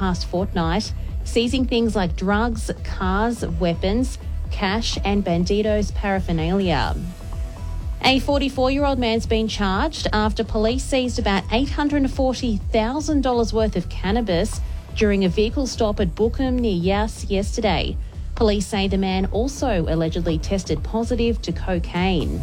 past fortnight, seizing things like drugs, cars, weapons, cash and banditos paraphernalia. A 44-year-old man's been charged after police seized about $840,000 worth of cannabis during a vehicle stop at Bookham near Yass yesterday. Police say the man also allegedly tested positive to cocaine.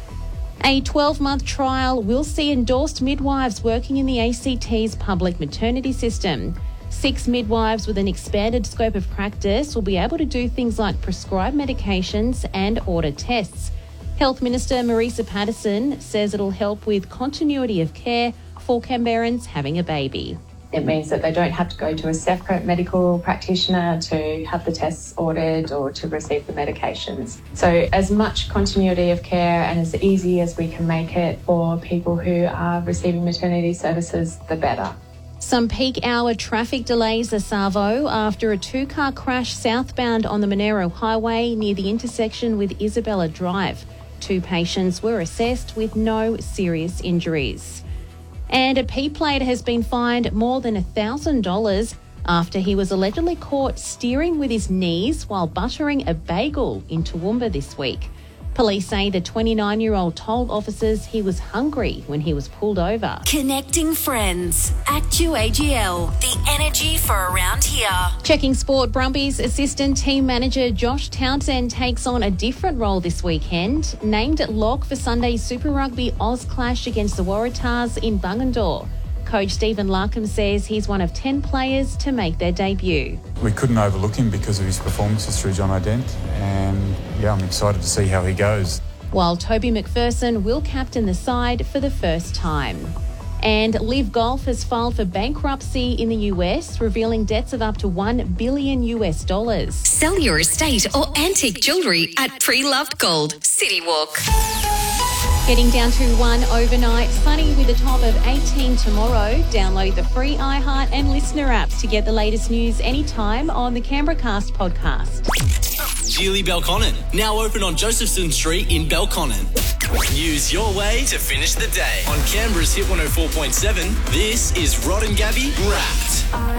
A 12-month trial will see endorsed midwives working in the ACT's public maternity system. 6 midwives with an expanded scope of practice will be able to do things like prescribe medications and order tests. Health Minister Marisa Patterson says it'll help with continuity of care for Canberrans having a baby. It means that they don't have to go to a separate medical practitioner to have the tests ordered or to receive the medications. So as much continuity of care and as easy as we can make it for people who are receiving maternity services, the better. Some peak hour traffic delays at Savo after a 2-car crash southbound on the Monero Highway near the intersection with Isabella Drive. 2 patients were assessed with no serious injuries. And a P-plate has been fined more than $1,000 after he was allegedly caught steering with his knees while buttering a bagel in Toowoomba this week. Police say the 29-year-old told officers he was hungry when he was pulled over. Connecting friends. ActuAGL, the energy for around here. Checking sport, Brumbies assistant team manager Josh Townsend takes on a different role this weekend, named at lock for Sunday's Super Rugby Oz clash against the Waratahs in Bungendore. Coach Stephen Larkham says he's one of 10 players to make their debut. We couldn't overlook him because of his performances through John O'Dent, and I'm excited to see how he goes. While Toby McPherson will captain the side for the first time. And Live Golf has filed for bankruptcy in the US, revealing debts of up to $1 billion. Sell your estate or antique jewellery at Pre-Loved Gold, City Walk. Getting down to 1 overnight, sunny with a top of 18 tomorrow. Download the free iHeart and Listener apps to get the latest news anytime on the Canberra Cast podcast. Geely Belconnen, now open on Josephson Street in Belconnen. Use your way to finish the day. On Canberra's Hit 104.7, this is Rod and Gabby Wrapped.